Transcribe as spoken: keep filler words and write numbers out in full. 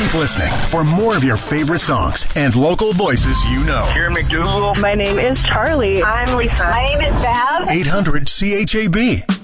Keep listening for more of your favorite songs and local voices you know. Here in McDougal. My name is Charlie. I'm Lisa. My name is Bev. eight hundred C H A B.